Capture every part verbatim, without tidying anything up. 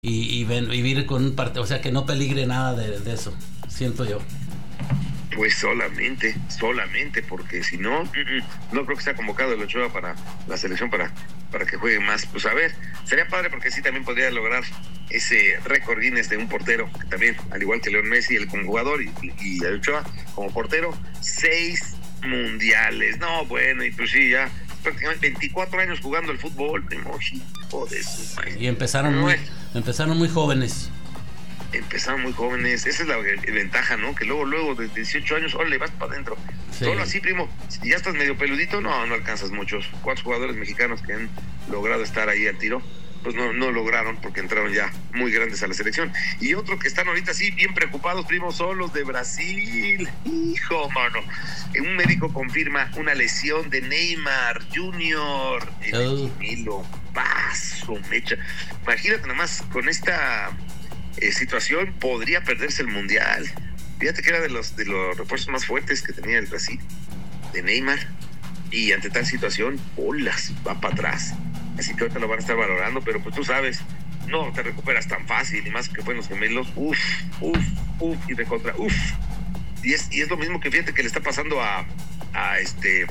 y, y ven, vivir con un partido, o sea, que no peligre nada de, de eso, siento yo. Pues solamente, solamente, porque si no, no creo que sea convocado el Ochoa para la selección para, para que juegue más. Pues a ver, sería padre porque sí también podría lograr ese récord Guinness de un portero, que también, al igual que León Messi, el como jugador, y, y el Ochoa como portero, seis mundiales. No, bueno, y pues sí, ya prácticamente veinticuatro años jugando el fútbol, primo, hijo de su madre. Y empezaron muy, empezaron muy jóvenes. Empezaron muy jóvenes, esa es la ventaja, ¿no? Que luego, luego de dieciocho años, órale, vas para adentro. Sí. Solo así, primo, si ya estás medio peludito, no, no alcanzas muchos. ¿Cuántos jugadores mexicanos que han logrado estar ahí al tiro? Pues no, no lograron porque entraron ya muy grandes a la selección. Y otro que están ahorita sí bien preocupados, primo, son los de Brasil. Hijo, mano. Un médico confirma una lesión de Neymar junior en el gemelo. Paso, mecha. Imagínate nomás con esta eh, situación, podría perderse el mundial. Fíjate que era de los, de los refuerzos más fuertes que tenía el Brasil, de Neymar. Y ante tal situación, bolas, va para atrás. Así que ahorita lo van a estar valorando, pero pues tú sabes, no te recuperas tan fácil, y más que fue en los gemelos, uff, uff, uff, y de contra, uff. Y es, y es lo mismo que fíjate que le está pasando a, a este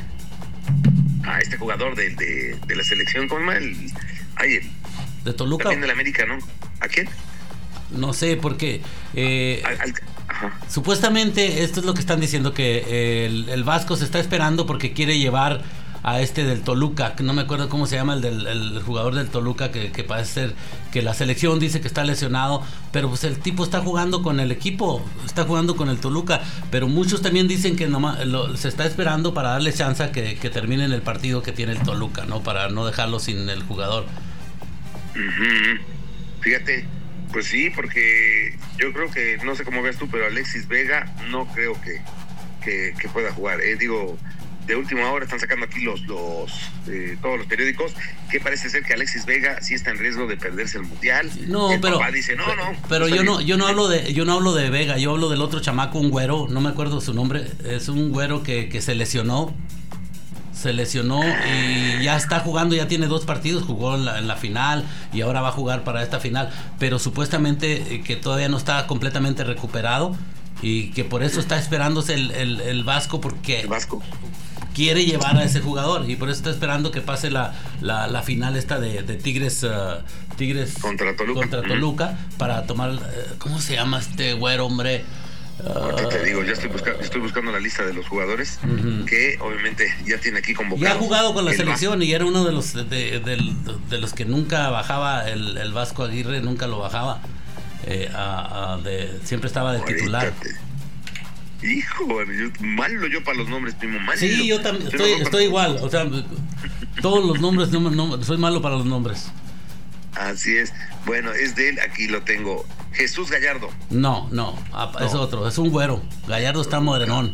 a este jugador de, de, de la selección, ¿cómo se llama? El, ay, el, de Toluca. También del América, ¿no? ¿A quién? No sé, porque eh, al, al, ajá. supuestamente esto es lo que están diciendo, que el, el Vasco se está esperando porque quiere llevar a este del Toluca, que no me acuerdo cómo se llama, el del el jugador del Toluca, que, que parece ser que la selección dice que está lesionado, pero pues el tipo está jugando con el equipo, está jugando con el Toluca, pero muchos también dicen que nomás, lo, se está esperando para darle chance a que, que terminen el partido que tiene el Toluca, ¿no? Para no dejarlo sin el jugador. Uh-huh. Fíjate, pues sí, porque yo creo que, no sé cómo ves tú, pero Alexis Vega no creo que, que, que pueda jugar, eh, digo, de última hora están sacando aquí los, los eh, todos los periódicos que parece ser que Alexis Vega sí está en riesgo de perderse el mundial. No, el pero papá dice no, no. Pero yo no, yo no hablo de, yo no hablo de Vega, yo hablo del otro chamaco, un güero, no me acuerdo su nombre, es un güero que, que se lesionó, se lesionó y ya está jugando, ya tiene dos partidos, jugó en la, en la final y ahora va a jugar para esta final, pero supuestamente eh, que todavía no está completamente recuperado y que por eso está esperándose el, el, el Vasco, porque el Vasco quiere llevar a ese jugador y por eso está esperando que pase la, la, la final esta de, de Tigres uh, Tigres contra Toluca, contra Toluca uh-huh. para tomar, uh, ¿cómo se llama este güero, hombre? Ahorita uh, te digo, ya estoy buscando, estoy buscando la lista de los jugadores uh-huh. que obviamente ya tiene aquí convocados. Ya ha jugado con la selección Vasco. Y era uno de los de, de, de, de los que nunca bajaba el, el Vasco Aguirre, nunca lo bajaba, eh, a, a de, siempre estaba de titular. Hijo, yo, malo yo para los nombres, primo, malo. Sí, yo también estoy, no estoy igual, o sea, todos los nombres, no, no, soy malo para los nombres. Así es. Bueno, es de él, aquí lo tengo. Jesús Gallardo. No, no, es no. otro, es un güero. Gallardo está modernón.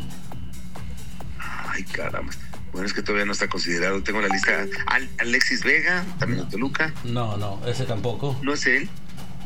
Ay, caramba. Bueno, es que todavía no está considerado. Tengo la lista. Al, Alexis Vega, también de Toluca. No, no, ese tampoco. ¿No es él?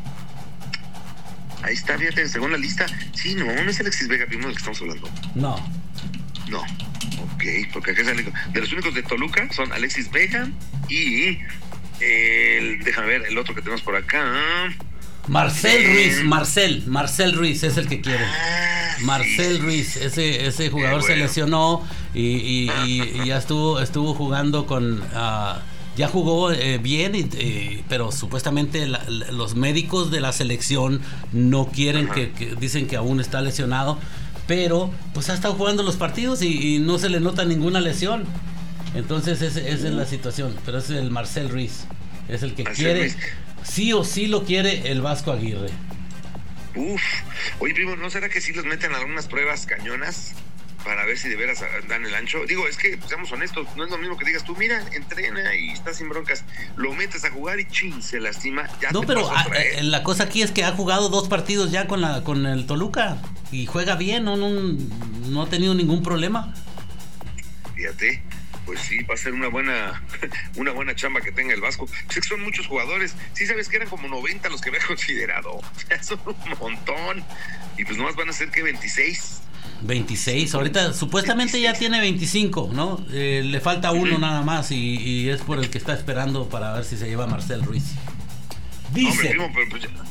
Ahí está, fíjate, según la lista. Sí, no, no es Alexis Vega, primero del que estamos hablando. No. No. Ok, porque acá sale. De los únicos de Toluca son Alexis Vega y el, déjame ver, el otro que tenemos por acá. Marcel eh, Ruiz, Marcel, Marcel Ruiz es el que quiere. Ah, Marcel sí, Ruiz, ese ese jugador eh, bueno. se lesionó y, y, y, y ya estuvo estuvo jugando con uh, ya jugó eh, bien, y, eh, pero supuestamente la, la, los médicos de la selección no quieren, que, que dicen que aún está lesionado, pero pues ha estado jugando los partidos y, y no se le nota ninguna lesión. Entonces ese, esa es la situación, pero es el Marcel Ruiz, es el que Marcel quiere, Ruiz. Sí o sí lo quiere el Vasco Aguirre. Uf, oye primo, ¿no será que sí los meten a algunas pruebas cañonas para ver si de veras dan el ancho? Digo, es que, pues, seamos honestos, no es lo mismo que digas tú, mira, entrena y está sin broncas, lo metes a jugar y chin, se lastima. Ya no, pero a, eh, la cosa aquí es que ha jugado dos partidos ya con la con el Toluca y juega bien, no, no, no ha tenido ningún problema. Fíjate, pues sí, va a ser una buena una buena chamba que tenga el Vasco. Pues es que son muchos jugadores, sí sabes que eran como noventa los que había considerado, o sea, son un montón, y pues nomás van a ser que veintiséis. veintiséis, ahorita supuestamente veintiséis. Ya tiene veinticinco, ¿no? Eh, le falta uno uh-huh. nada más y, y es por el que está esperando para ver si se lleva a Marcel Ruiz. Dice. Hombre, primo, pero pues,